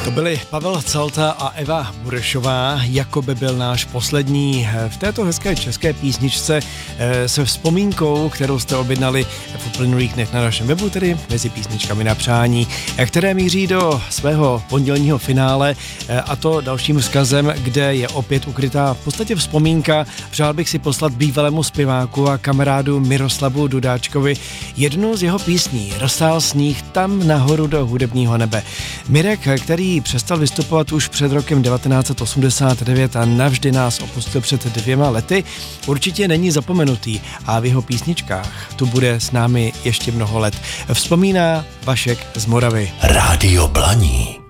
To byli Pavel Calta a Eva Burešová, jako by byl náš poslední v této hezké české písničce se vzpomínkou, kterou jste objednali v uplynulých dnech na našem webu, tedy mezi písničkami na přání, které míří do svého pondělního finále, a to dalším vzkazem, kde je opět ukrytá v podstatě vzpomínka. Přál bych si poslat bývalému zpěváku a kamarádu Miroslavu Dudáčkovi jednu z jeho písní Roztál sníh tam nahoru do hudebního nebe. Mirek, který přestal vystupovat už před rokem 1989 a navždy nás opustil před 2 lety, určitě není zapomenutý a v jeho písničkách tu bude s námi ještě mnoho let. Vzpomíná Vašek z Moravy. Rádio Blaní.